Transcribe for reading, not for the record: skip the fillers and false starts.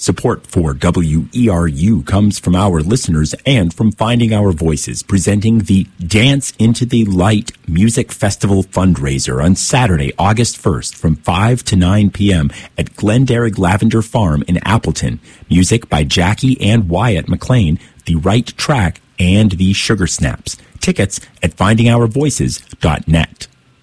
Support for WERU comes from our listeners and from Finding Our Voices, presenting the Dance into the Light Music Festival fundraiser on Saturday, August 1st from 5 to 9 p.m. at Glendarrig Lavender Farm in Appleton. Music by Jackie and Wyatt McLean, The Right Track, and the Sugar Snaps. Tickets at findingourvoices.net.